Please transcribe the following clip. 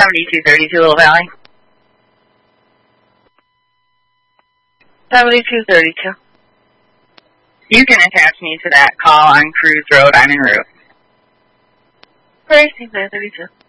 7232 Little Valley. 7232. You can attach me to that call on Cruise Road. I'm en route. 32.